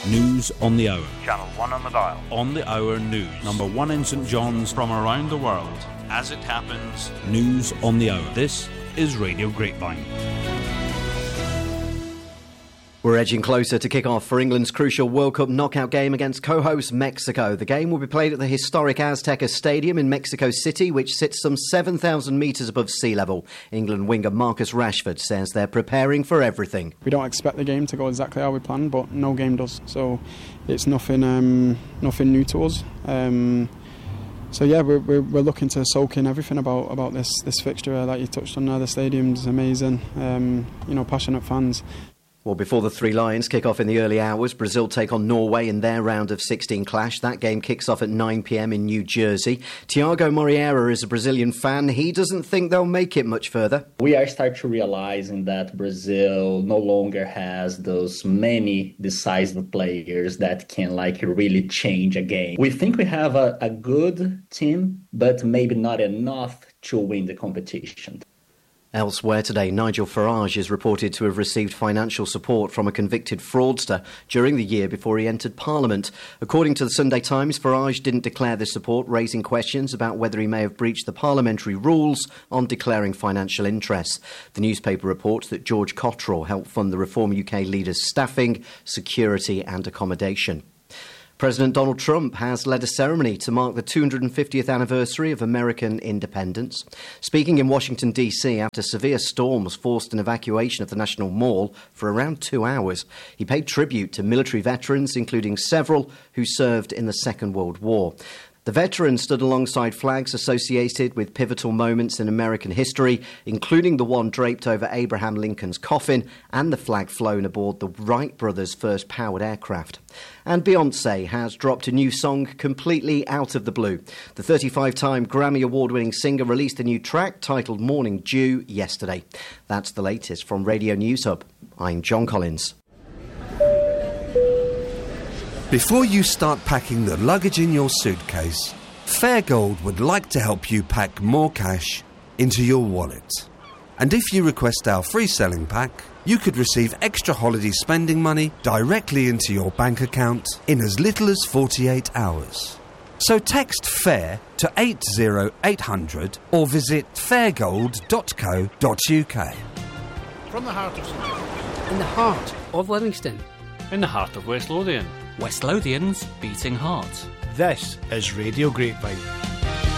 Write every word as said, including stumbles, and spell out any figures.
News on the hour. Channel one on the dial. On the hour news. Number one in St John's. From around the world. As it happens. News on the hour. This is Radio Grapevine. We're edging closer to kick off for England's crucial World Cup knockout game against co-host Mexico. The game will be played at the historic Azteca Stadium in Mexico City, which sits some seven thousand metres above sea level. England winger Marcus Rashford says they're preparing for everything. We don't expect the game to go exactly how we planned, but no game does. So it's nothing um, nothing new to us. Um, so yeah, we're, we're, we're looking to soak in everything about, about this, this fixture uh, that you touched on there. The stadium's amazing, um, you know, passionate fans. Well, before the Three Lions kick off in the early hours, Brazil take on Norway in their round of sixteen clash. That game kicks off at nine p m in New Jersey. Thiago Moreira is a Brazilian fan. He doesn't think they'll make it much further. We are starting to realizing that Brazil no longer has those many decisive players that can like really change a game. We think we have a, a good team, but maybe not enough to win the competition. Elsewhere today, Nigel Farage is reported to have received financial support from a convicted fraudster during the year before he entered Parliament. According to the Sunday Times, Farage didn't declare this support, raising questions about whether he may have breached the parliamentary rules on declaring financial interests. The newspaper reports that George Cottrell helped fund the Reform U K leader's staffing, security and accommodation. President Donald Trump has led a ceremony to mark the two hundred fiftieth anniversary of American independence. Speaking in Washington, D C after severe storms forced an evacuation of the National Mall for around two hours, he paid tribute to military veterans, including several who served in the Second World War. The veterans stood alongside flags associated with pivotal moments in American history, including the one draped over Abraham Lincoln's coffin and the flag flown aboard the Wright brothers' first powered aircraft. And Beyoncé has dropped a new song completely out of the blue. The thirty-five-time Grammy Award-winning singer released a new track titled Morning Dew yesterday. That's the latest from Radio News Hub. I'm John Collins. Before you start packing the luggage in your suitcase, Fairgold would like to help you pack more cash into your wallet. And if you request our free selling pack, you could receive extra holiday spending money directly into your bank account in as little as forty-eight hours. So text FAIR to eight zero eight hundred or visit fairgold dot co dot uk. From the heart of St John's. In the heart of Livingston. In the heart of West Lothian. West Lothian's beating heart. This is Radio Grapevine.